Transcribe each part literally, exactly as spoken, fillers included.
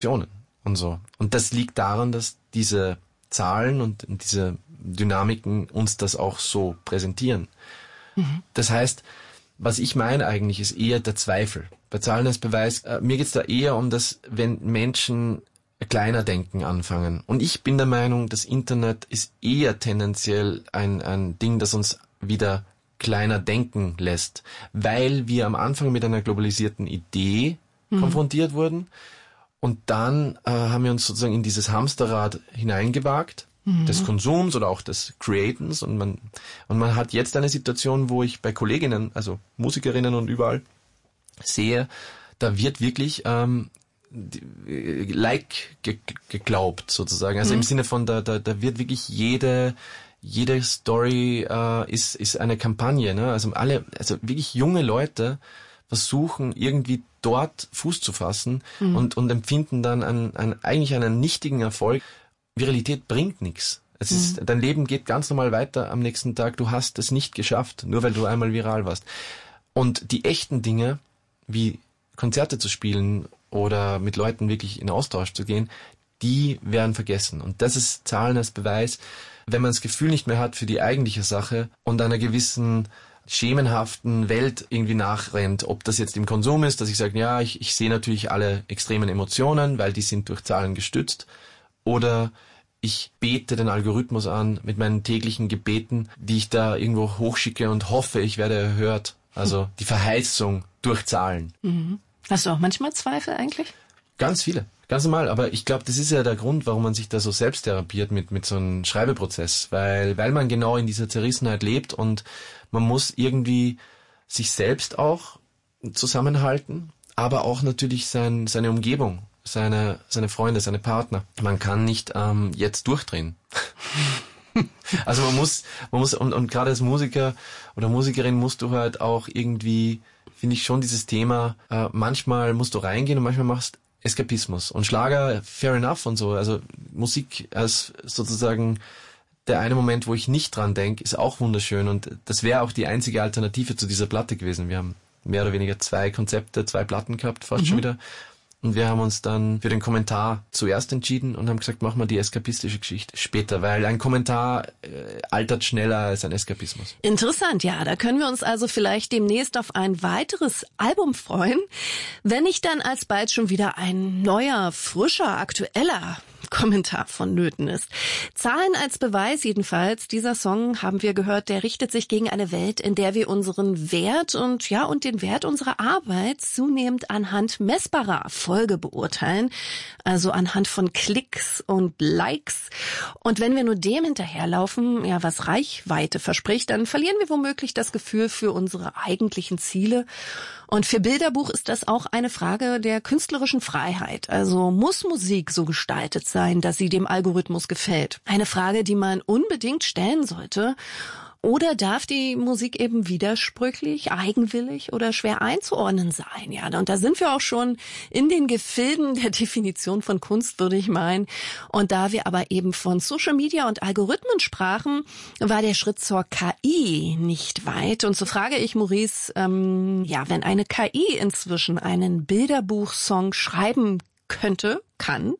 und so. Und das liegt daran, dass diese Zahlen und diese Dynamiken uns das auch so präsentieren. Mhm. Das heißt, was ich meine eigentlich, ist eher der Zweifel. Bei Zahlen als Beweis, äh, mir geht's da eher um das, wenn Menschen kleiner denken anfangen. Und ich bin der Meinung, das Internet ist eher tendenziell ein, ein Ding, das uns wieder kleiner denken lässt, weil wir am Anfang mit einer globalisierten Idee mhm. konfrontiert wurden und dann äh, haben wir uns sozusagen in dieses Hamsterrad hineingewagt, mhm. des Konsums oder auch des Createns und man und man hat jetzt eine Situation, wo ich bei Kolleginnen, also Musikerinnen und überall sehe, da wird wirklich ähm, like ge- geglaubt sozusagen, also mhm. im Sinne von da da da wird wirklich jede jede Story äh, ist ist eine Kampagne, ne? Also alle, also wirklich junge Leute versuchen irgendwie dort Fuß zu fassen mhm. und und empfinden dann einen, einen eigentlich einen nichtigen Erfolg. Viralität bringt nichts. Es ist, mhm. dein Leben geht ganz normal weiter am nächsten Tag. Du hast es nicht geschafft, nur weil du einmal viral warst. Und die echten Dinge, wie Konzerte zu spielen oder mit Leuten wirklich in Austausch zu gehen, die werden vergessen. Und das ist Zahlen als Beweis, wenn man das Gefühl nicht mehr hat für die eigentliche Sache und einer gewissen schemenhaften Welt irgendwie nachrennt, ob das jetzt im Konsum ist, dass ich sage, ja, ich, ich sehe natürlich alle extremen Emotionen, weil die sind durch Zahlen gestützt, oder ich bete den Algorithmus an mit meinen täglichen Gebeten, die ich da irgendwo hochschicke und hoffe, ich werde erhört. Also die Verheißung durch Zahlen. Mhm. Hast du auch manchmal Zweifel eigentlich? Ganz viele. Ganz normal, aber ich glaube, das ist ja der Grund, warum man sich da so selbst therapiert mit mit so einem Schreibeprozess, weil weil man genau in dieser Zerrissenheit lebt und man muss irgendwie sich selbst auch zusammenhalten, aber auch natürlich sein seine Umgebung, seine seine Freunde, seine Partner. Man kann nicht ähm, jetzt durchdrehen. Also man muss man muss und und gerade als Musiker oder Musikerin musst du halt auch irgendwie, finde ich schon dieses Thema, äh, manchmal musst du reingehen und manchmal machst Eskapismus. Und Schlager, fair enough und so. Also Musik als sozusagen der eine Moment, wo ich nicht dran denke, ist auch wunderschön. Und das wäre auch die einzige Alternative zu dieser Platte gewesen. Wir haben mehr oder weniger zwei Konzepte, zwei Platten gehabt, fast mhm. schon wieder. Und wir haben uns dann für den Kommentar zuerst entschieden und haben gesagt, machen wir die eskapistische Geschichte später, weil ein Kommentar äh, altert schneller als ein Eskapismus. Interessant, ja. Da können wir uns also vielleicht demnächst auf ein weiteres Album freuen, wenn nicht dann alsbald schon wieder ein neuer, frischer, aktueller Kommentar vonnöten ist. Zahlen als Beweis jedenfalls. Dieser Song, haben wir gehört, der richtet sich gegen eine Welt, in der wir unseren Wert und ja und den Wert unserer Arbeit zunehmend anhand messbarer Erfolge beurteilen, also anhand von Klicks und Likes. Und wenn wir nur dem hinterherlaufen, ja, was Reichweite verspricht, dann verlieren wir womöglich das Gefühl für unsere eigentlichen Ziele. Und für Bilderbuch ist das auch eine Frage der künstlerischen Freiheit. Also muss Musik so gestaltet sein, dass sie dem Algorithmus gefällt? Eine Frage, die man unbedingt stellen sollte. Oder darf die Musik eben widersprüchlich, eigenwillig oder schwer einzuordnen sein? Ja, und da sind wir auch schon in den Gefilden der Definition von Kunst, würde ich meinen. Und da wir aber eben von Social Media und Algorithmen sprachen, war der Schritt zur K I nicht weit. Und so frage ich Maurice, ähm, ja, wenn eine K I inzwischen einen Bilderbuchsong schreiben könnte, kann,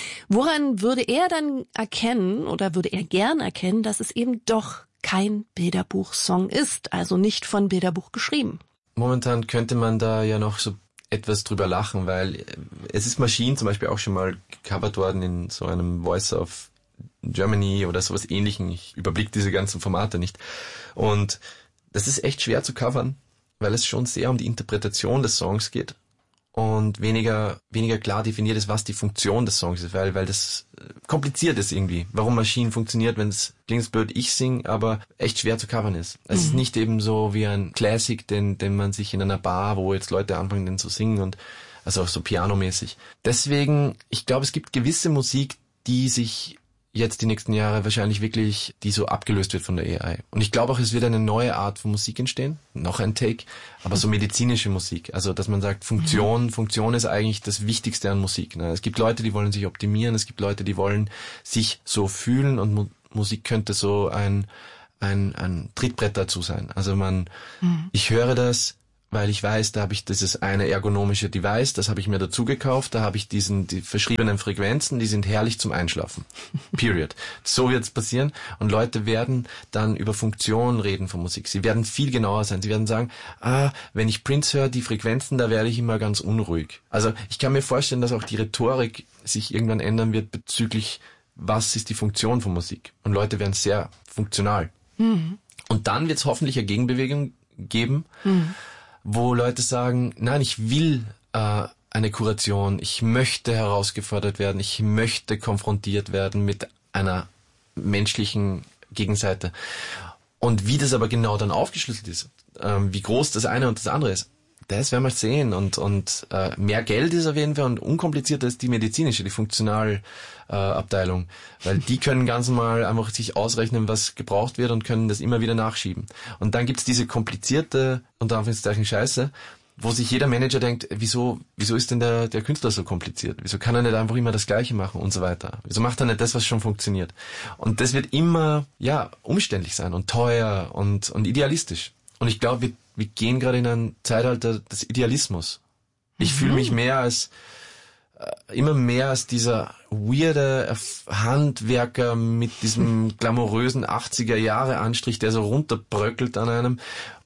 woran würde er dann erkennen oder würde er gern erkennen, dass es eben doch kein Bilderbuchsong ist, also nicht von Bilderbuch geschrieben? Momentan könnte man da ja noch so etwas drüber lachen, weil es ist Machine zum Beispiel auch schon mal gecovert worden in so einem Voice of Germany oder sowas Ähnlichem. Ich überblicke diese ganzen Formate nicht. Und das ist echt schwer zu covern, weil es schon sehr um die Interpretation des Songs geht und weniger weniger klar definiert ist, was die Funktion des Songs ist, weil weil das kompliziert ist irgendwie. Warum Maschinen funktioniert, wenn es klingt blöd, ich sing, aber echt schwer zu covern ist. Es mhm. ist nicht eben so wie ein Classic, den den man sich in einer Bar, wo jetzt Leute anfangen, den zu singen und also auch so pianomäßig. Deswegen, ich glaube, es gibt gewisse Musik, die sich jetzt die nächsten Jahre wahrscheinlich wirklich, die so abgelöst wird von der A I. Und ich glaube auch, es wird eine neue Art von Musik entstehen, noch ein Take, aber so medizinische Musik. Also, dass man sagt, Funktion, mhm. Funktion ist eigentlich das Wichtigste an Musik. Ne? Es gibt Leute, die wollen sich optimieren, es gibt Leute, die wollen sich so fühlen und Mu- Musik könnte so ein, ein, ein Trittbrett dazu sein. Also man, mhm. ich höre das weil ich weiß, da habe ich dieses eine ergonomische Device, das habe ich mir dazu gekauft, da habe ich diesen die verschriebenen Frequenzen, die sind herrlich zum Einschlafen. Period. So wird's passieren und Leute werden dann über Funktionen reden von Musik. Sie werden viel genauer sein. Sie werden sagen, ah, wenn ich Prince höre, die Frequenzen, da werde ich immer ganz unruhig. Also ich kann mir vorstellen, dass auch die Rhetorik sich irgendwann ändern wird bezüglich, was ist die Funktion von Musik. Und Leute werden sehr funktional. Mhm. Und dann wird's hoffentlich eine Gegenbewegung geben, mhm. wo Leute sagen, nein, ich will äh, eine Kuration, ich möchte herausgefordert werden, ich möchte konfrontiert werden mit einer menschlichen Gegenseite. Und wie das aber genau dann aufgeschlüsselt ist, ähm, wie groß das eine und das andere ist, das werden wir sehen. Und, und äh, mehr Geld ist auf jeden Fall und unkomplizierter ist die medizinische, die Funktionalabteilung. Äh, Abteilung. Weil die können ganz normal einfach sich ausrechnen, was gebraucht wird und können das immer wieder nachschieben. Und dann gibt's diese komplizierte, unter Anführungszeichen Scheiße, wo sich jeder Manager denkt, wieso wieso ist denn der, der Künstler so kompliziert? Wieso kann er nicht einfach immer das Gleiche machen und so weiter? Wieso macht er nicht das, was schon funktioniert? Und das wird immer, ja, umständlich sein und teuer und, und idealistisch. Und ich glaube, wir, wir gehen gerade in ein Zeitalter des Idealismus. Ich mhm. fühle mich mehr als, äh, immer mehr als dieser weirde Handwerker mit diesem glamourösen achtziger-Jahre-Anstrich, der so runterbröckelt an einem.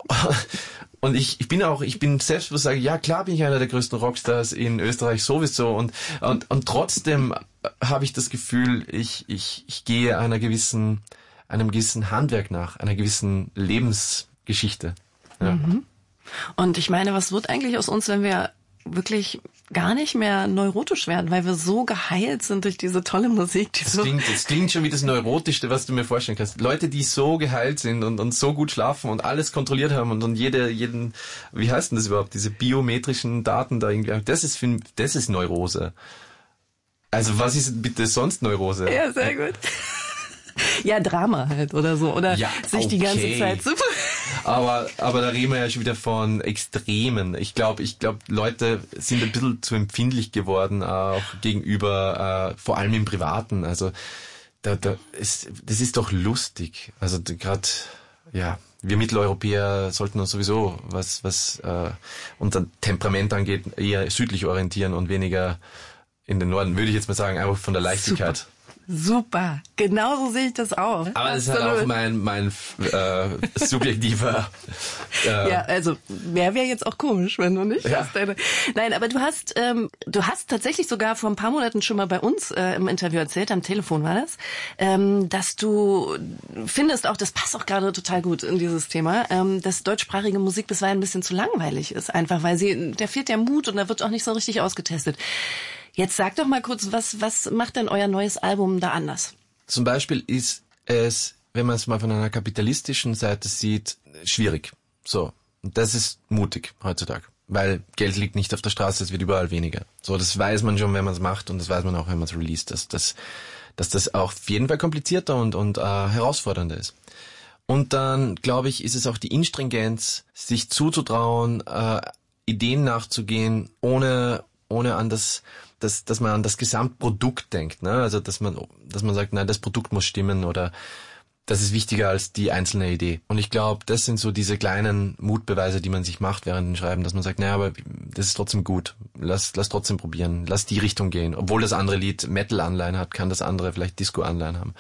Und ich, ich bin auch, ich bin selbstbewusst, sage, ja klar bin ich einer der größten Rockstars in Österreich sowieso und, und, und trotzdem habe ich das Gefühl, ich, ich, ich gehe einer gewissen, einem gewissen Handwerk nach, einer gewissen Lebensgeschichte. Ja. Mhm. Und ich meine, was wird eigentlich aus uns, wenn wir wirklich gar nicht mehr neurotisch werden, weil wir so geheilt sind durch diese tolle Musik. Die das, so klingt, das klingt schon wie das Neurotischste, was du mir vorstellen kannst. Leute, die so geheilt sind und, und so gut schlafen und alles kontrolliert haben und, und jede, jeden, wie heißt denn das überhaupt, diese biometrischen Daten da irgendwie, das ist, das ist Neurose. Also was ist bitte sonst Neurose? Ja, sehr gut. Ja, Drama halt oder so. Oder ja, sich okay. die ganze Zeit super. Aber, aber da reden wir ja schon wieder von Extremen. Ich glaube, ich glaube, Leute sind ein bisschen zu empfindlich geworden, auch gegenüber, äh, vor allem im Privaten. Also, da, da ist, das ist doch lustig. Also, gerade, ja, wir Mitteleuropäer sollten uns sowieso, was, was, äh, unser Temperament angeht, eher südlich orientieren und weniger in den Norden, würde ich jetzt mal sagen, einfach von der Leichtigkeit. Super. Super, genauso sehe ich das auch. Aber das ist halt auch mein mein äh, subjektiver. Äh, ja, also wäre wär jetzt auch komisch, wenn du nicht. Ja. Deine, nein, aber du hast ähm, du hast tatsächlich sogar vor ein paar Monaten schon mal bei uns äh, im Interview erzählt, am Telefon war das, ähm, dass du findest auch, das passt auch gerade total gut in dieses Thema, ähm, dass deutschsprachige Musik bisweilen ein bisschen zu langweilig ist, einfach weil sie, da fehlt der Mut und da wird auch nicht so richtig ausgetestet. Jetzt sag doch mal kurz, was was macht denn euer neues Album da anders? Zum Beispiel ist es, wenn man es mal von einer kapitalistischen Seite sieht, schwierig. So, und das ist mutig heutzutage, weil Geld liegt nicht auf der Straße, es wird überall weniger. So, das weiß man schon, wenn man es macht und das weiß man auch, wenn man es released, dass, dass, dass das auch auf jeden Fall komplizierter und, und äh, herausfordernder ist. Und dann, glaube ich, ist es auch die Instringenz, sich zuzutrauen, äh, Ideen nachzugehen, ohne ohne an das Dass, dass man an das Gesamtprodukt denkt, ne? Also dass man, dass man sagt, nein, das Produkt muss stimmen oder das ist wichtiger als die einzelne Idee. Und ich glaube, das sind so diese kleinen Mutbeweise, die man sich macht während dem Schreiben, dass man sagt, naja, aber das ist trotzdem gut. Lass, lass trotzdem probieren, lass die Richtung gehen. Obwohl das andere Lied Metal-Anleihen hat, kann das andere vielleicht Disco-Anleihen haben.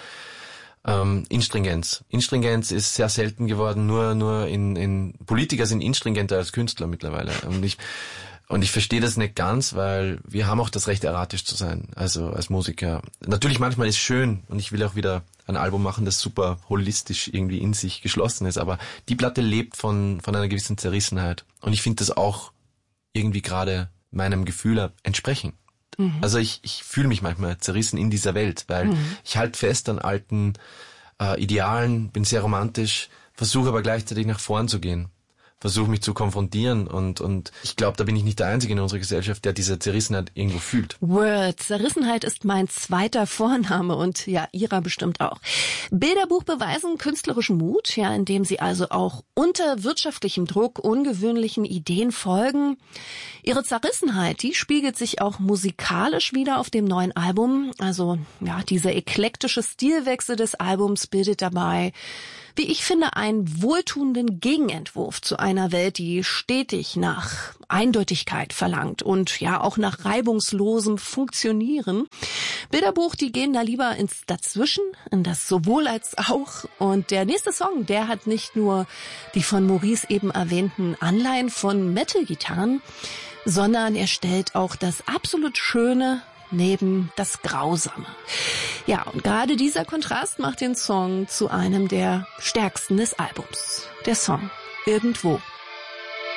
Ähm, Instringenz. Instringenz ist sehr selten geworden. Nur, nur in, in Politiker sind instringenter als Künstler mittlerweile. Und ich Und ich verstehe das nicht ganz, weil wir haben auch das Recht, erratisch zu sein, also als Musiker. Natürlich manchmal ist es schön und ich will auch wieder ein Album machen, das super holistisch irgendwie in sich geschlossen ist, aber die Platte lebt von von einer gewissen Zerrissenheit und ich finde das auch irgendwie gerade meinem Gefühl entsprechen. Mhm. Also ich ich fühle mich manchmal zerrissen in dieser Welt, weil mhm. ich halte fest an alten äh, Idealen, bin sehr romantisch, versuche aber gleichzeitig nach vorn zu gehen. Versuche mich zu konfrontieren und und ich glaube, da bin ich nicht der Einzige in unserer Gesellschaft, der diese Zerrissenheit irgendwo fühlt. Word, Zerrissenheit ist mein zweiter Vorname und ja, ihrer bestimmt auch. Bilderbuch beweisen künstlerischen Mut, ja, indem sie also auch unter wirtschaftlichem Druck ungewöhnlichen Ideen folgen. Ihre Zerrissenheit, die spiegelt sich auch musikalisch wieder auf dem neuen Album. Also ja, dieser eklektische Stilwechsel des Albums bildet dabei, wie ich finde, einen wohltuenden Gegenentwurf zu einem einer Welt, die stetig nach Eindeutigkeit verlangt und ja auch nach reibungslosem Funktionieren. Bilderbuch, die gehen da lieber ins Dazwischen, in das sowohl als auch. Und der nächste Song, der hat nicht nur die von Maurice eben erwähnten Anleihen von Metal-Gitarren, sondern er stellt auch das absolut Schöne neben das Grausame. Ja, und gerade dieser Kontrast macht den Song zu einem der stärksten des Albums. Der Song Irgendwo